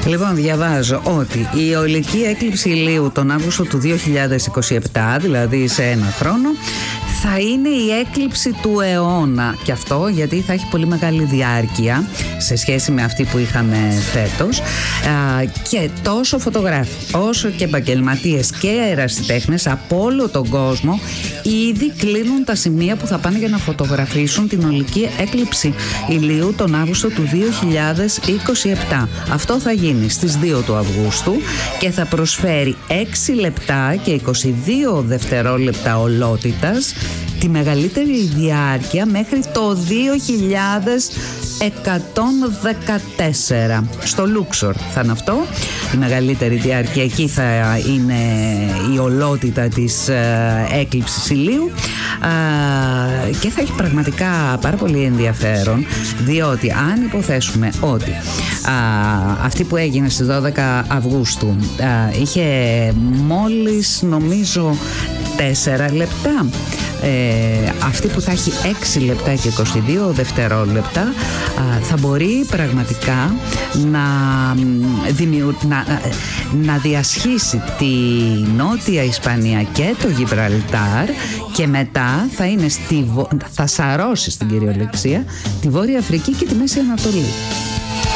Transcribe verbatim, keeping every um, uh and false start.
Λοιπόν, διαβάζω ότι η αιωλική έκλειψη ηλίου τον Αύγουστο του δύο χιλιάδες είκοσι επτά, δηλαδή σε ένα χρόνο, θα είναι η έκλειψη του αιώνα. Και αυτό γιατί θα έχει πολύ μεγάλη διάρκεια σε σχέση με αυτή που είχαμε φέτος. Α, και τόσο φωτογράφοι όσο και επαγγελματίες και ερασιτέχνες από όλο τον κόσμο ήδη κλείνουν τα σημεία που θα πάνε για να φωτογραφίσουν την αιωλική έκλειψη ηλίου τον Αύγουστο του δύο χιλιάδες είκοσι επτά. Αυτό θα γίνει στις δύο του Αυγούστου και θα προσφέρει έξι λεπτά και είκοσι δύο δευτερόλεπτα ολότητας, τη μεγαλύτερη διάρκεια μέχρι το δύο χιλιάδες εκατόν δεκατέσσερα. Στο Λούξορ θα είναι αυτό. Η μεγαλύτερη διάρκεια, εκεί θα είναι η ολότητα της ε, έκλειψης ηλίου, ε, και θα έχει πραγματικά πάρα πολύ ενδιαφέρον, διότι αν υποθέσουμε ότι ε, αυτή που έγινε στις δώδεκα Αυγούστου ε, είχε μόλις νομίζω τέσσερα λεπτά, Ε, αυτή που θα έχει έξι λεπτά και είκοσι δύο δευτερόλεπτα α, θα μπορεί πραγματικά να, δημιου... να, να διασχίσει τη Νότια Ισπανία και το Γιβραλτάρ και μετά θα, είναι στη... θα σαρώσει στην κυριολεξία τη Βόρεια Αφρική και τη Μέση Ανατολή.